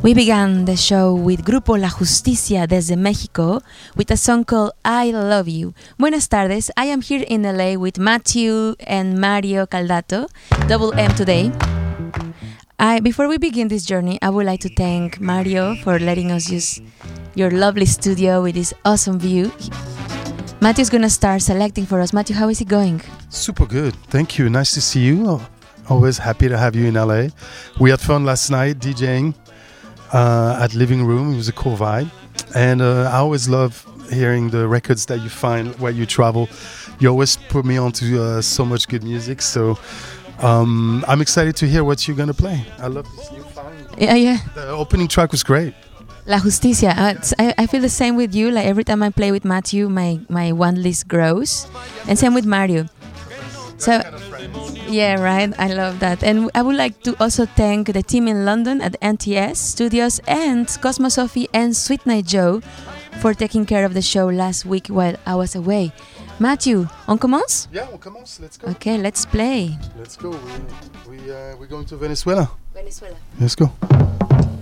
We began the show with Grupo La Justicia desde Mexico with a song called I Love You. Buenas tardes, I am here in LA with Matthew and Mario Caldato, Double M today. Before we begin this journey, I would like to thank Mario for letting us use your lovely studio with this awesome view. Matthew's gonna start selecting for us. Matthew, how is it going? Super good, thank you. Nice to see you. Always happy to have you in LA. We had fun last night DJing at Living Room. It was a cool vibe. And I always love hearing the records that you find where you travel. You always put me onto so much good music. So I'm excited to hear what you're going to play. I love this new find. Yeah. The opening track was great. La Justicia. I feel the same with you. Like every time I play with Matthew, my one list grows. And same with Mario. So, yeah, right. I love that. And I would like to also thank the team in London at NTS Studios and Cosmo Sophie and Sweet Night Joe for taking care of the show last week while I was away. Matthew, on commence? Yeah, on commence. Let's go. Okay, let's play. Let's go. We're going to Venezuela. Venezuela. Let's go.